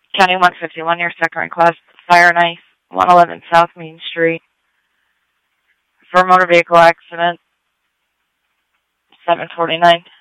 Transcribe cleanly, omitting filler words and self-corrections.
County 151, your second request, Fire and Ice, 111 South Main Street. For motor vehicle accident, 749.